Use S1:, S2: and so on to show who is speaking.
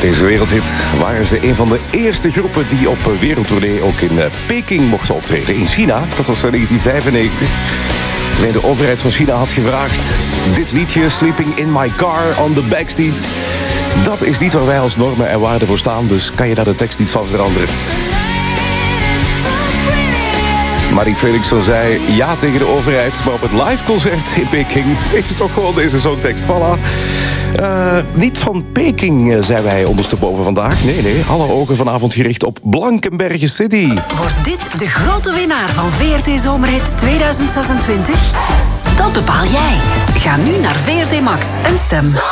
S1: deze wereldhit waren ze een van de eerste groepen die op wereldtournee ook in Peking mochten optreden. In China, dat was in 1995. Alleen de overheid van China had gevraagd: dit liedje, Sleeping in My Car on the Backstreet, dat is niet waar wij als normen en waarden voor staan, dus kan je daar de tekst niet van veranderen. Marie Felixson zei ja tegen de overheid, maar op het liveconcert in Peking deed ze toch gewoon deze songtekst. Voilà. Niet van Peking, zijn wij ondersteboven vandaag. Nee, alle ogen vanavond gericht op Blankenberge City.
S2: Wordt dit de grote winnaar van VRT Zomerhit 2026? Dat bepaal jij. Ga nu naar VRT Max en stem.